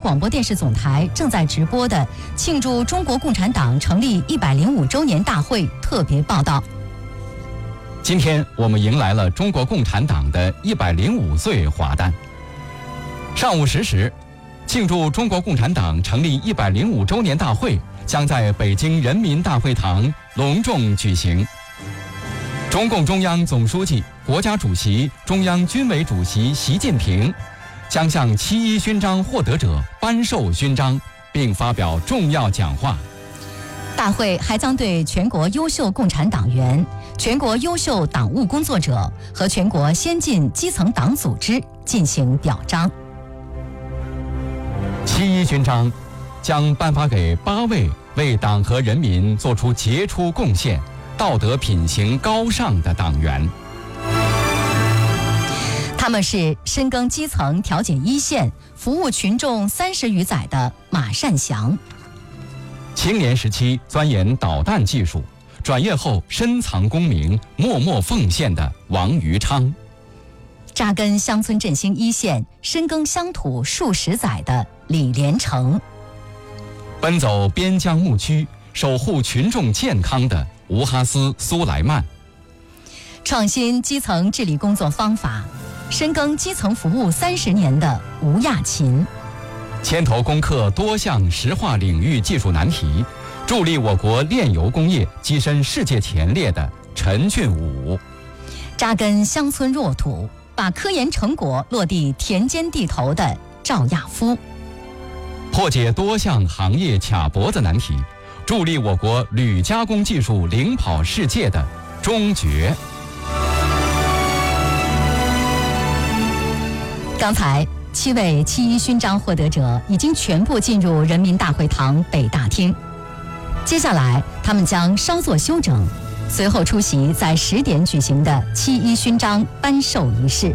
广播电视总台正在直播的庆祝中国共产党成立105周年大会特别报道。 今天我们迎来了中国共产党的105岁华诞。上午10时，庆祝中国共产党成立105周年大会将在北京人民大会堂隆重举行。中共中央总书记、国家主席、中央军委主席习近平将向7·1勋章获得者颁授勋章，并发表重要讲话。 大会还将对全国优秀共产党员、全国优秀党务工作者和全国先进基层党组织进行表彰。 7·1勋章将颁发给8位为党和人民做出杰出贡献、道德品行高尚的党员。 他们是深耕基层、调解一线、服务群众30余载的马善祥； 青年时期钻研导弹技术，转业后深藏功名、默默奉献的王余昌； 扎根乡村振兴一线、深耕乡土数十载的李连成； 奔走边疆牧区、守护群众健康的吴哈斯、苏莱曼； 创新基层治理工作方法，深耕基层服务30年的吴亚勤； 牵头攻克多项石化领域技术难题，助力我国炼油工业跻身世界前列的陈俊武； 扎根乡村弱土，把科研成果落地田间地头的赵亚夫； 破解多项行业卡脖子难题，助力我国铝加工技术领跑世界的钟觉。 刚才7位7·1勋章获得者已经全部进入人民大会堂北大厅，接下来他们将稍作休整，随后出席在10点举行的7·1勋章颁授仪式。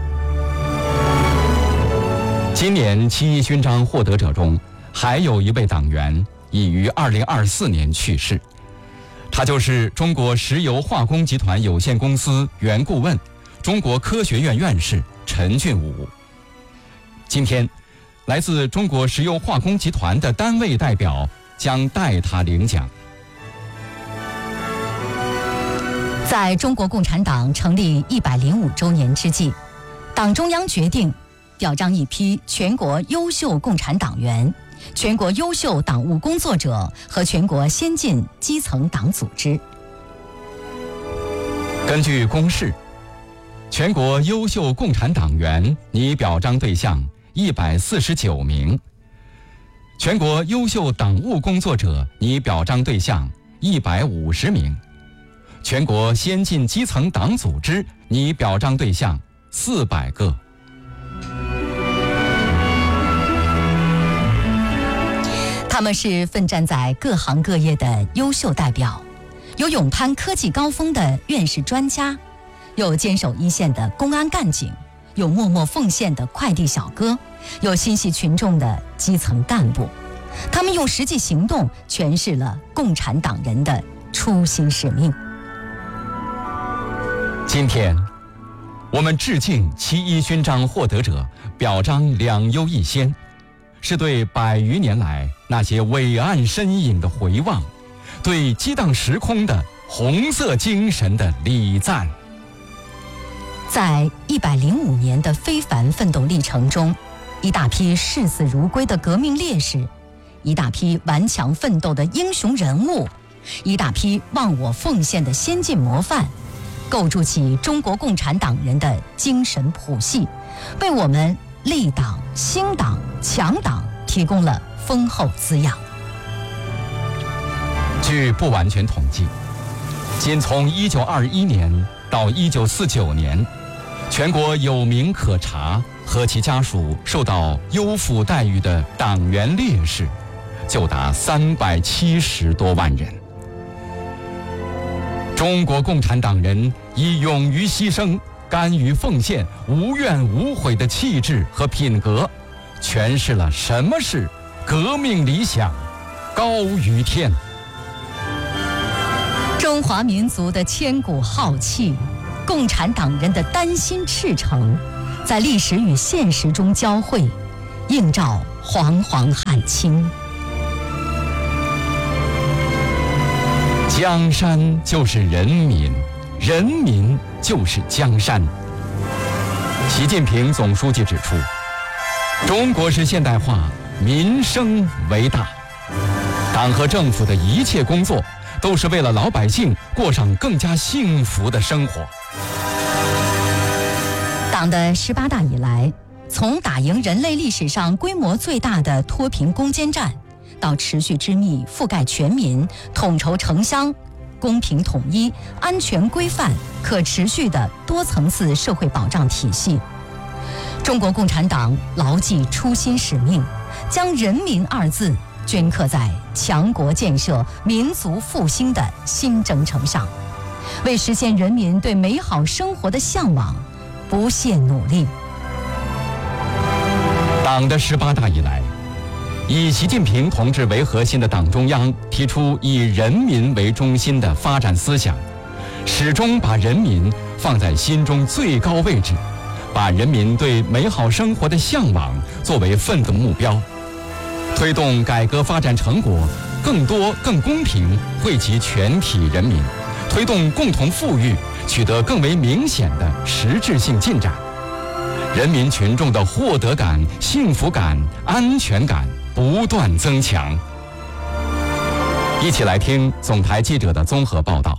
今年7·1勋章获得者中，还有一位党员已于2024年去世，他就是中国石油化工集团有限公司原顾问、中国科学院院士陈俊武。今天，来自中国石油化工集团的单位代表将代他领奖。 在中国共产党成立105周年之际，党中央决定表彰一批全国优秀共产党员、全国优秀党务工作者和全国先进基层党组织。 根据公示，全国优秀共产党员拟表彰对象149名，全国优秀党务工作者拟表彰对象150名，全国先进基层党组织拟表彰对象400个。 他们是奋战在各行各业的优秀代表，有勇攀科技高峰的院士专家，有坚守一线的公安干警，有默默奉献的快递小哥，有心系群众的基层干部。他们用实际行动诠释了共产党人的初心使命。 今天，我们致敬7·1勋章获得者，表彰两优一先，是对100余年来那些伟岸身影的回望，对激荡时空的红色精神的礼赞。 在105年的非凡奋斗历程中，一大批视死如归的革命烈士，一大批顽强奋斗的英雄人物，一大批忘我奉献的先进模范，构筑起中国共产党人的精神谱系，为我们立党、兴党、强党提供了丰厚滋养。 据不完全统计，仅从1921年到1949年，全国有名可查和其家属受到优抚待遇的党员烈士，就达370多万人。中国共产党人以勇于牺牲、甘于奉献、无怨无悔的气质和品格，诠释了什么是革命理想高于天。 中华民族的千古浩气，共产党人的丹心赤诚，在历史与现实中交汇，映照煌煌汉倾。 江山就是人民，人民就是江山。习近平总书记指出，中国式现代化民生为大，党和政府的一切工作都是为了老百姓过上更加幸福的生活。 党的18大以来，从打赢人类历史上规模最大的脱贫攻坚战，到持续织密覆盖全民、统筹城乡、公平统一、安全规范、可持续的多层次社会保障体系，中国共产党牢记初心使命，将人民2字镌刻在强国建设、民族复兴的新征程上，为实现人民对美好生活的向往不懈努力。 党的18大以来，以习近平同志为核心的党中央提出以人民为中心的发展思想，始终把人民放在心中最高位置，把人民对美好生活的向往作为奋斗目标，推动改革发展成果更多更公平惠及全体人民，推动共同富裕取得更为明显的实质性进展，人民群众的获得感、幸福感、安全感不断增强。一起来听总台记者的综合报道。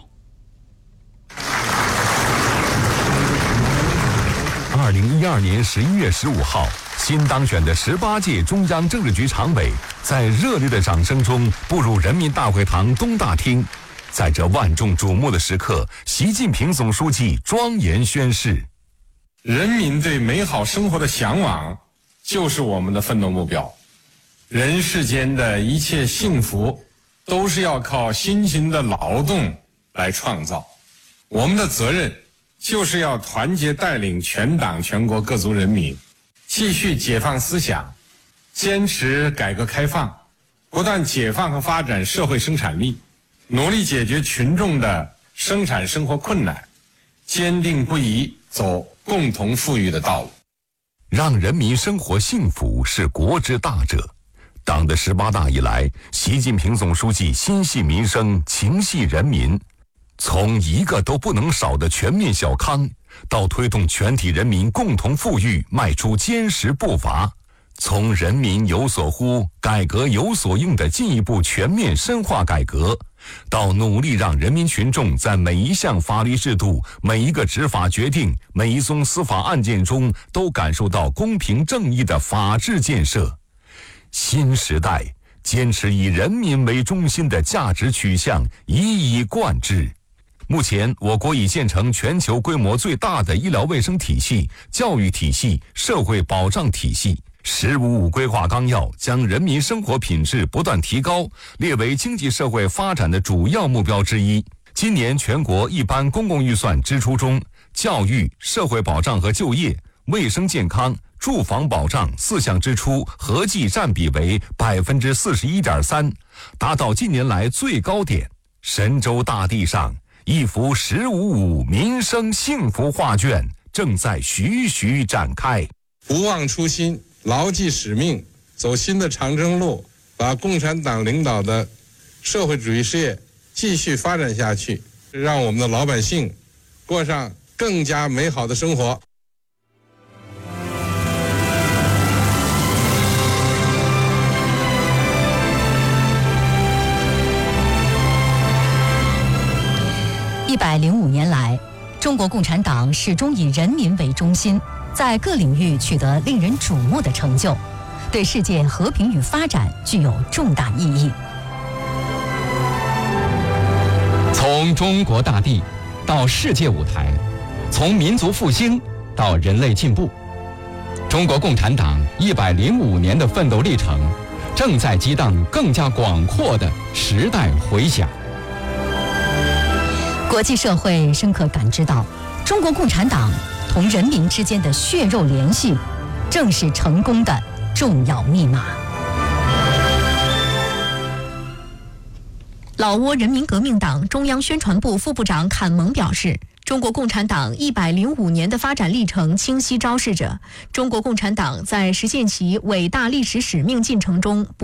2012年11月15号，新当选的18届中央政治局常委在热烈的掌声中步入人民大会堂东大厅。在这万众瞩目的时刻，习近平总书记庄严宣誓： 人民对美好生活的向往就是我们的奋斗目标。人世间的一切幸福都是要靠辛勤的劳动来创造。我们的责任就是要团结带领全党全国各族人民，继续解放思想，坚持改革开放，不断解放和发展社会生产力，努力解决群众的生产生活困难，坚定不移走共同富裕的道路。 让人民生活幸福是国之大者。党的18大以来，习近平总书记心系民生，情系人民，从一个都不能少的全面小康，到推动全体人民共同富裕迈出坚实步伐，从人民有所呼、改革有所应的进一步全面深化改革，到努力让人民群众在每一项法律制度、每一个执法决定、每一宗司法案件中都感受到公平正义的法治建设。新时代坚持以人民为中心的价值取向一以贯之。目前，我国已建成全球规模最大的医疗卫生体系、教育体系、社会保障体系。“15+5”规划纲要将人民生活品质不断提高列为经济社会发展的主要目标之一。今年全国一般公共预算支出中，教育、社会保障和就业、卫生健康、住房保障4项支出合计占比为41.3%，达到近年来最高点。神州大地上，一幅“15+5”民生幸福画卷正在徐徐展开。 不忘初心，牢记使命，走新的长征路，把共产党领导的社会主义事业继续发展下去，让我们的老百姓过上更加美好的生活。 105年来，中国共产党始终以人民为中心，在各领域取得令人瞩目的成就，对世界和平与发展具有重大意义。 从中国大地到世界舞台，从民族复兴到人类进步，中国共产党105年的奋斗历程正在激荡更加广阔的时代回响。 国际社会深刻感知到，中国共产党同人民之间的血肉联系，正是成功的重要密码。 老挝人民革命党中央宣传部副部长坎蒙表示， 中国共产党105年的发展历程清晰昭示着，中国共产党在实现其伟大历史使命进程中